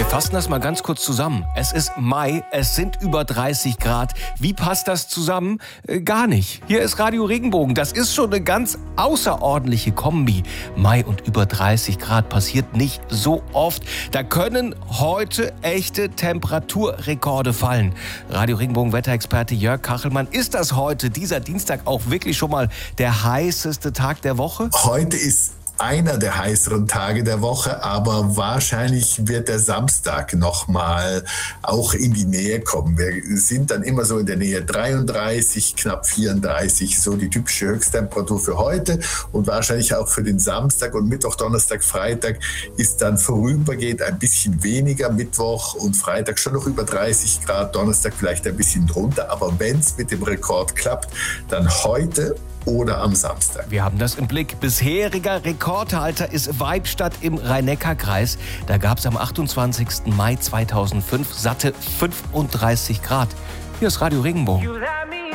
Fassen das mal ganz kurz zusammen. Es ist Mai, es sind über 30 Grad. Wie passt das zusammen? Gar nicht. Hier ist Radio Regenbogen. Das ist schon eine ganz außerordentliche Kombi. Mai und über 30 Grad passiert nicht so oft. Da können heute echte Temperaturrekorde fallen. Radio Regenbogen Wetterexperte Jörg Kachelmann, ist das heute, dieser Dienstag, auch wirklich schon mal der heißeste Tag der Woche? Heute ist einer der heißeren Tage der Woche, aber wahrscheinlich wird der Samstag nochmal auch in die Nähe kommen. Wir sind dann immer so in der Nähe 33, knapp 34, so die typische Höchsttemperatur für heute und wahrscheinlich auch für den Samstag und Mittwoch, Donnerstag, Freitag ist dann vorübergehend ein bisschen weniger. Mittwoch und Freitag schon noch über 30 Grad, Donnerstag vielleicht ein bisschen drunter, aber wenn es mit dem Rekord klappt, dann heute oder am Samstag. Wir haben das im Blick. Bisheriger Rekordhalter ist Weibstadt im Rhein-Neckar-Kreis. Da gab es am 28. Mai 2005 satte 35 Grad. Hier ist Radio Regenbogen.